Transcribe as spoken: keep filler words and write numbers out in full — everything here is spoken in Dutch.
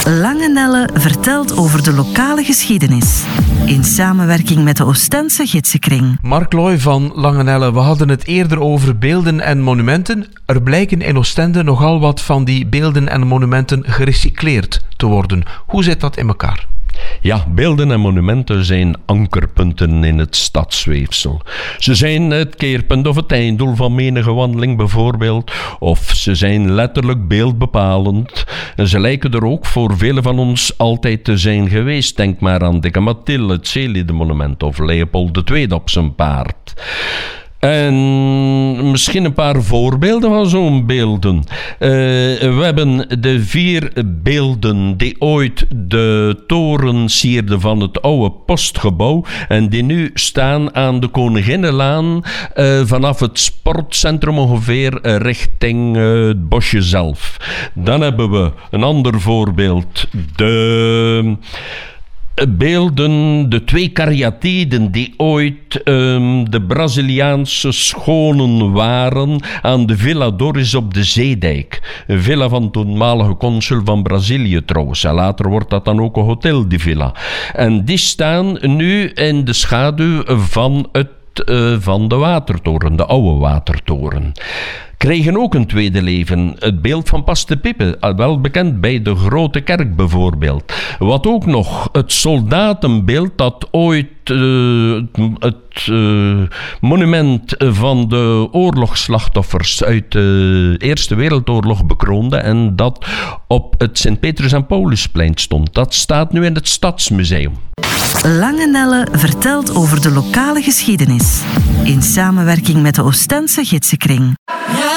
Lange Nelle vertelt over de lokale geschiedenis. In samenwerking met de Oostense Gidsenkring. Mark Looy van Lange Nelle, we hadden het eerder over beelden en monumenten. Er blijken in Oostende nogal wat van die beelden en monumenten gerecycleerd te worden. Hoe zit dat in elkaar? Ja, beelden en monumenten zijn ankerpunten in het stadsweefsel. Ze zijn het keerpunt of het einddoel van menige wandeling bijvoorbeeld, of ze zijn letterlijk beeldbepalend. En ze lijken er ook voor velen van ons altijd te zijn geweest. Denk maar aan Dikke Mathilde, het Zeelieden-monument, of Leopold de Tweede op zijn paard. En misschien een paar voorbeelden van zo'n beelden. Uh, we hebben de vier beelden die ooit de toren sierden van het oude postgebouw en die nu staan aan de Koninginnenlaan uh, vanaf het sportcentrum ongeveer uh, richting uh, het bosje zelf. Dan hebben we een ander voorbeeld. De... beelden, de twee kariatiden die ooit um, de Braziliaanse schonen waren aan de Villa Doris op de Zeedijk. Een villa van toenmalige consul van Brazilië trouwens. En later wordt dat dan ook een hotel, die villa. En die staan nu in de schaduw van, het, uh, van de watertoren, de oude watertoren. Kregen ook een tweede leven. Het beeld van Paste Pippe, wel bekend bij de Grote Kerk bijvoorbeeld. Wat ook nog, het soldatenbeeld dat ooit uh, het uh, monument van de oorlogsslachtoffers uit de Eerste Wereldoorlog bekroonde en dat op het Sint-Petrus en Paulusplein stond. Dat staat nu in het Stadsmuseum. Lange Nelle vertelt over de lokale geschiedenis. In samenwerking met de Oostense Gidsenkring.